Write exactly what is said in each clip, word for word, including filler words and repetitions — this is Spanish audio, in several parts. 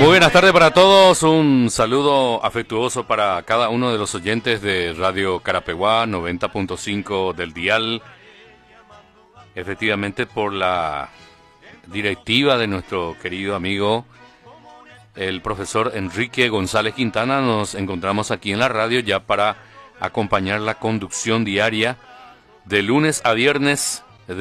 Muy buenas tardes para todos, un saludo afectuoso para cada uno de los oyentes de Radio Carapeguá noventa punto cinco del dial. Efectivamente, por la directiva de nuestro querido amigo, el profesor Enrique González Quintana, nos encontramos aquí en la radio ya para acompañar la conducción diaria de lunes a viernes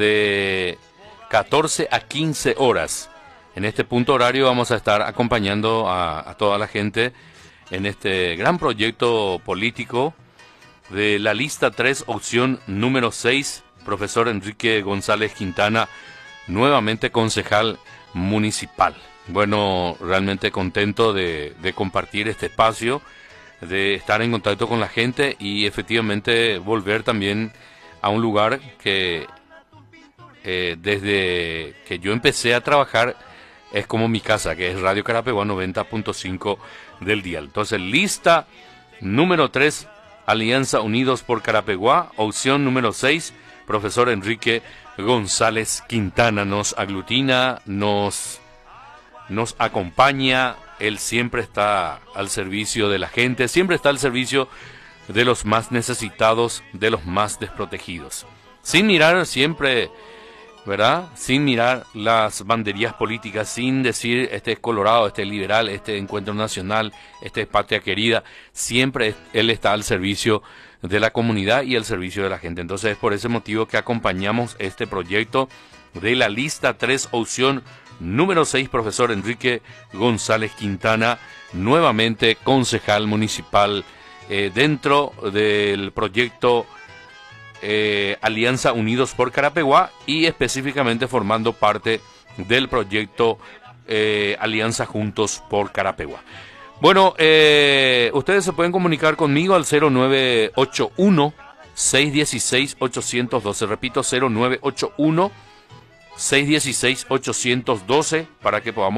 de catorce a quince horas. En este punto horario vamos a estar acompañando a, a toda la gente en este gran proyecto político de la lista tres, opción número seis, profesor Enrique González Quintana, nuevamente concejal municipal. Bueno, realmente contento de, de compartir este espacio, de estar en contacto con la gente y efectivamente volver también a un lugar que eh, desde que yo empecé a trabajar es como mi casa, que es Radio Carapeguá noventa punto cinco del dial. Entonces, lista número tres, Alianza Unidos por Carapeguá, opción número seis, profesor Enrique González Quintana nos aglutina, nos, nos acompaña. Él siempre está al servicio de la gente, siempre está al servicio de los más necesitados, de los más desprotegidos. Sin mirar siempre, ¿verdad? Sin mirar las banderías políticas, sin decir este es colorado, este es liberal, este es Encuentro Nacional, este es Patria Querida. Siempre él está al servicio de la comunidad y al servicio de la gente. Entonces es por ese motivo que acompañamos este proyecto de la lista tres, opción número seis, profesor Enrique González Quintana, nuevamente concejal municipal eh, dentro del proyecto Eh, Alianza Unidos por Carapeguá y específicamente formando parte del proyecto eh, Alianza Juntos por Carapeguá. Bueno, eh, ustedes se pueden comunicar conmigo al cero nueve ocho uno, seis uno seis, ocho uno dos. Repito, cero nueve ocho uno, seis uno seis, ocho uno dos para que podamos